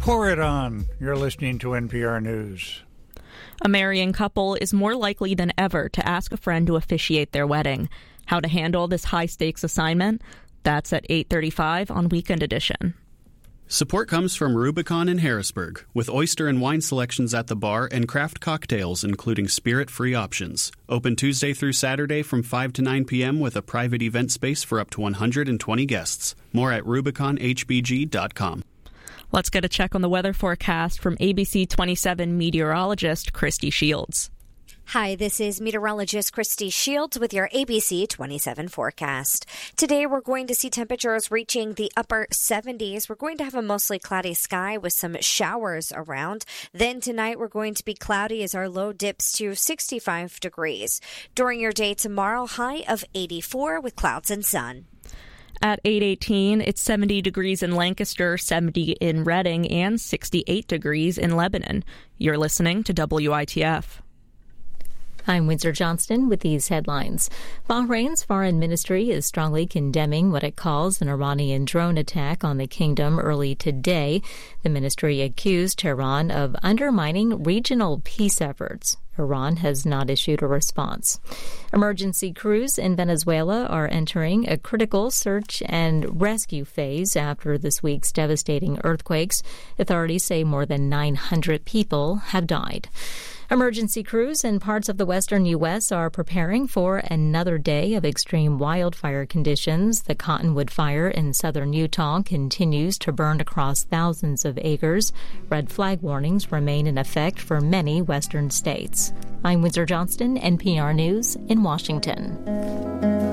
Pour it on. You're listening to NPR News. A marrying couple is more likely than ever to ask a friend to officiate their wedding. How to handle this high-stakes assignment? That's at 8:35 on Weekend Edition. Support comes from Rubicon in Harrisburg, with oyster and wine selections at the bar and craft cocktails, including spirit-free options. Open Tuesday through Saturday from 5 to 9 p.m. with a private event space for up to 120 guests. More at RubiconHBG.com. Let's get a check on the weather forecast from ABC 27 meteorologist Christy Shields. Hi, this is meteorologist Christy Shields with your ABC 27 forecast. Today, we're going to see temperatures reaching the upper 70s. We're going to have a mostly cloudy sky with some showers around. Then tonight, we're going to be cloudy as our low dips to 65 degrees. During your day tomorrow, high of 84 with clouds and sun. At 8:18, it's 70 degrees in Lancaster, 70 in Reading, and 68 degrees in Lebanon. You're listening to WITF. I'm Windsor Johnston with these headlines. Bahrain's foreign ministry is strongly condemning what it calls an Iranian drone attack on the kingdom early today. The ministry accused Tehran of undermining regional peace efforts. Iran has not issued a response. Emergency crews in Venezuela are entering a critical search and rescue phase after this week's devastating earthquakes. Authorities say more than 900 people have died. Emergency crews in parts of the western U.S. are preparing for another day of extreme wildfire conditions. The Cottonwood Fire in southern Utah continues to burn across thousands of acres. Red flag warnings remain in effect for many western states. I'm Windsor Johnston, NPR News in Washington.